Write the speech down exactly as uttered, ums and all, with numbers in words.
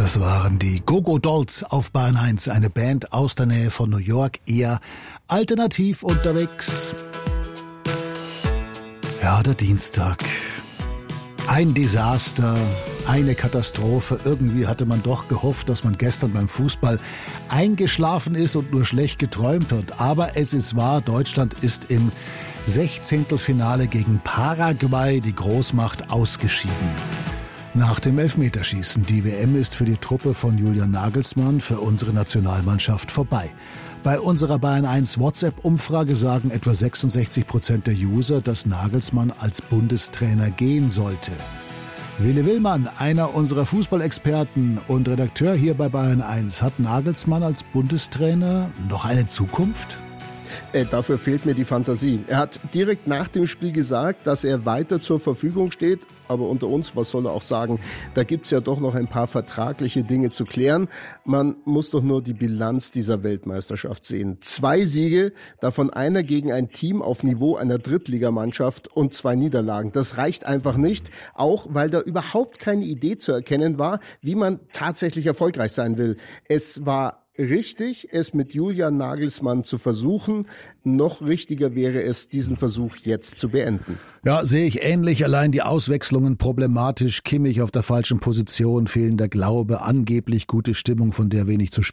Das waren die Go-Go Dolls auf Bayern eins, eine Band aus der Nähe von New York, eher alternativ unterwegs. Ja, der Dienstag. Ein Desaster, eine Katastrophe. Irgendwie hatte man doch gehofft, dass man gestern beim Fußball eingeschlafen ist und nur schlecht geträumt hat. Aber es ist wahr, Deutschland ist im Sechzehntelfinale gegen Paraguay, die Großmacht, ausgeschieden. Nach dem Elfmeterschießen. Die W M ist für die Truppe von Julian Nagelsmann, für unsere Nationalmannschaft vorbei. Bei unserer Bayern eins WhatsApp-Umfrage sagen etwa sechsundsechzig Prozent der User, dass Nagelsmann als Bundestrainer gehen sollte. Willi Willmann, einer unserer Fußballexperten und Redakteur hier bei Bayern eins, hat Nagelsmann als Bundestrainer noch eine Zukunft? Äh, dafür fehlt mir die Fantasie. Er hat direkt nach dem Spiel gesagt, dass er weiter zur Verfügung steht. Aber unter uns, was soll er auch sagen? Da gibt's ja doch noch ein paar vertragliche Dinge zu klären. Man muss doch nur die Bilanz dieser Weltmeisterschaft sehen. Zwei Siege, davon einer gegen ein Team auf Niveau einer Drittligamannschaft und zwei Niederlagen. Das reicht einfach nicht, auch weil da überhaupt keine Idee zu erkennen war, wie man tatsächlich erfolgreich sein will. Es war richtig, es mit Julian Nagelsmann zu versuchen. Noch richtiger wäre es, diesen Versuch jetzt zu beenden. Ja, sehe ich ähnlich. Allein die Auswechslungen problematisch. Kimmich auf der falschen Position, fehlender Glaube, angeblich gute Stimmung, von der wenig zu spüren.